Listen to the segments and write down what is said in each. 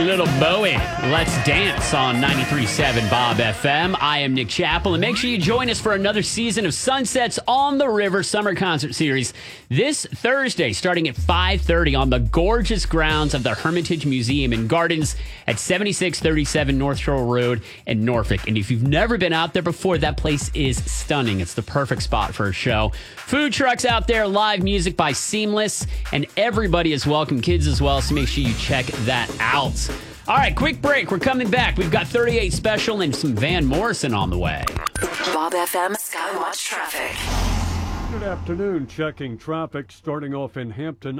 Little Bowie, Let's Dance on 93.7 Bob FM. I am Nick Chappell, and make sure you join us for another season of Sunsets on the River Summer Concert Series this Thursday, starting at 5:30 on the gorgeous grounds of the Hermitage Museum and Gardens at 7637 North Shore Road in Norfolk. And if you've never been out there before, that place is stunning. It's the perfect spot for a show. Food trucks out there, live music by Seamless, and everybody is welcome, kids as well, so make sure you check that out. All right, quick break. We're coming back. We've got 38 Special and some Van Morrison on the way. Bob FM Skywatch Traffic. Good afternoon. Checking traffic. Starting off in Hampton,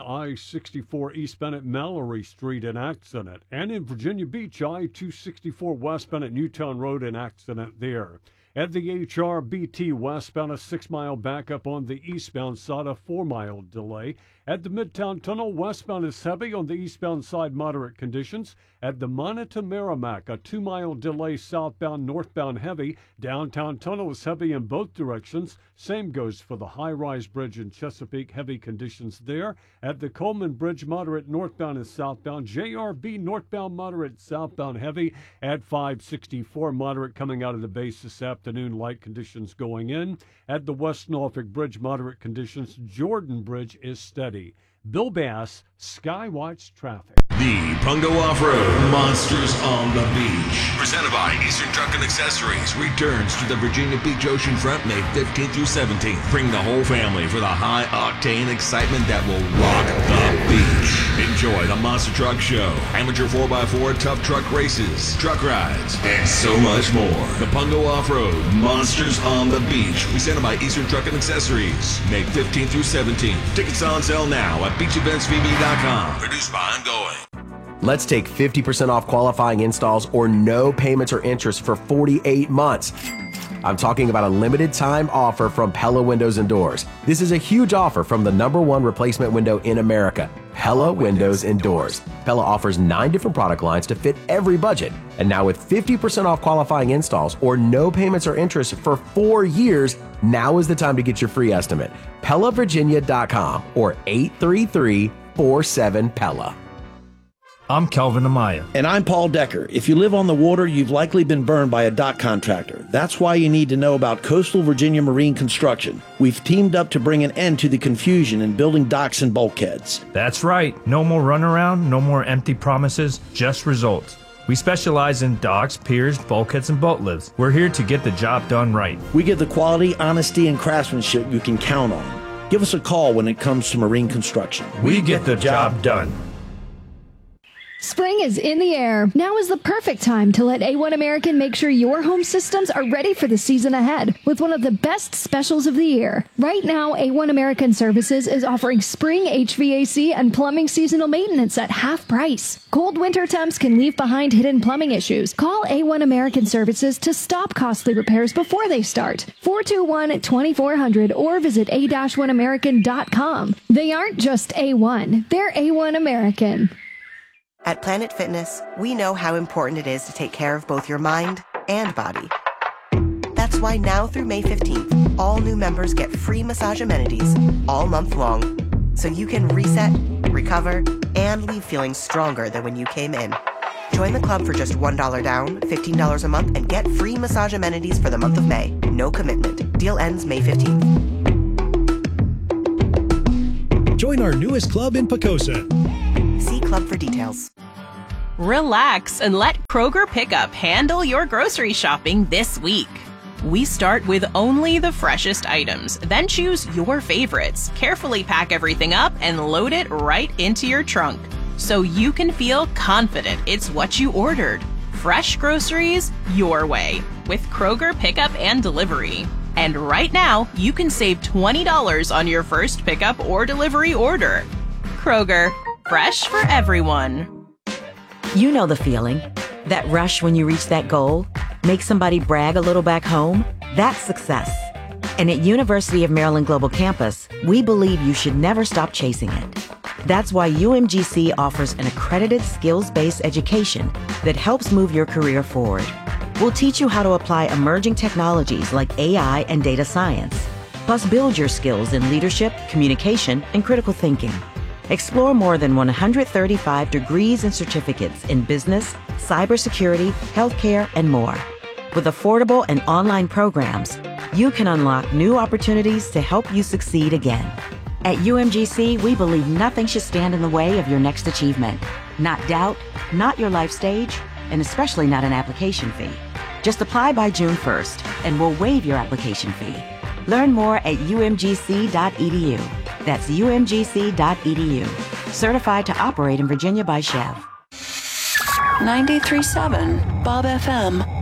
I-64 eastbound at Mallory Street, an accident. And in Virginia Beach, I-264 westbound at Newtown Road, an accident there. At the HRBT westbound, a 6-mile backup on the eastbound side, a 4-mile delay. At the Midtown Tunnel, westbound is heavy on the eastbound side, moderate conditions. At the Moneta Merrimack, a 2-mile delay southbound, northbound heavy. Downtown Tunnel is heavy in both directions. Same goes for the high-rise bridge in Chesapeake, heavy conditions there. At the Coleman Bridge, moderate northbound and southbound. JRB northbound, moderate southbound heavy. At 564, moderate coming out of the base this afternoon, light conditions going in. At the West Norfolk Bridge, moderate conditions. Jordan Bridge is steady. Bill Bass, Skywatch Traffic. The Pungo Off-Road Monsters on the Beach, presented by Eastern Truck and Accessories, returns to the Virginia Beach Oceanfront May 15th through 17th. Bring the whole family for the high-octane excitement that will rock the beach. Enjoy the Monster Truck Show, amateur 4x4 tough truck races, truck rides, and so much more. The Pungo Off-Road Monsters on the Beach, presented by Eastern Truck and Accessories, May 15th through 17th. Tickets on sale now at beacheventsvb.com. Produced by Ongoing. Let's take 50% off qualifying installs or no payments or interest for 48 months. I'm talking about a limited time offer from Pella Windows and Doors. This is a huge offer from the #1 replacement window in America, Pella Windows and Doors. Pella offers 9 different product lines to fit every budget. And now with 50% off qualifying installs or no payments or interest for 4 years, now is the time to get your free estimate. PellaVirginia.com or 833-47-PELLA. I'm Kelvin Amaya. And I'm Paul Decker. If you live on the water, you've likely been burned by a dock contractor. That's why you need to know about Coastal Virginia Marine Construction. We've teamed up to bring an end to the confusion in building docks and bulkheads. That's right. No more runaround, no more empty promises, just results. We specialize in docks, piers, bulkheads, and boat lifts. We're here to get the job done right. We give the quality, honesty, and craftsmanship you can count on. Give us a call when it comes to marine construction. We get the job done. Spring is in the air. Now is the perfect time to let A1 American make sure your home systems are ready for the season ahead with one of the best specials of the year. Right now, A1 American Services is offering spring HVAC and plumbing seasonal maintenance at half price. Cold winter temps can leave behind hidden plumbing issues. Call A1 American Services to stop costly repairs before they start. 421-2400 or visit a-1american.com. They aren't just A1, they're A1 American. At Planet Fitness, we know how important it is to take care of both your mind and body. That's why now through May 15th, all new members get free massage amenities all month long, so you can reset, recover, and leave feeling stronger than when you came in. Join the club for just $1 down, $15 a month, and get free massage amenities for the month of May. No commitment. Deal ends May 15th. Join our newest club in Pocosa. See club for details. Relax and let Kroger Pickup handle your grocery shopping this week. We start with only the freshest items, then choose your favorites, carefully pack everything up, and load it right into your trunk, so you can feel confident it's what you ordered. Fresh groceries your way with Kroger Pickup and Delivery. And right now, you can save $20 on your first pickup or delivery order. Kroger, fresh for everyone. You know the feeling. That rush when you reach that goal, make somebody brag a little back home. That's success. And at University of Maryland Global Campus, we believe you should never stop chasing it. That's why UMGC offers an accredited skills-based education that helps move your career forward. We'll teach you how to apply emerging technologies like AI and data science, plus build your skills in leadership, communication, and critical thinking. Explore more than 135 degrees and certificates in business, cybersecurity, healthcare, and more. With affordable and online programs, you can unlock new opportunities to help you succeed again. At UMGC, we believe nothing should stand in the way of your next achievement. Not doubt, not your life stage, and especially not an application fee. Just apply by June 1st, and we'll waive your application fee. Learn more at umgc.edu. That's umgc.edu. Certified to operate in Virginia by Chev. 93.7 Bob FM.